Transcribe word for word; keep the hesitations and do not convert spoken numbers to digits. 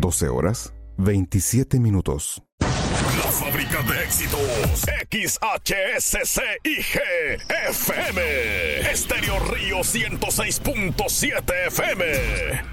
doce horas, veintisiete minutos. La fábrica de éxitos. X H S C I G F M. Estéreo Río ciento seis punto siete F M.